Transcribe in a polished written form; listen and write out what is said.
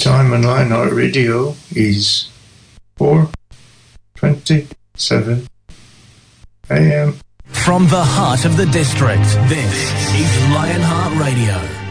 time on Lionheart Radio is 4:27 a.m. From the heart of the district, this is Lionheart Radio.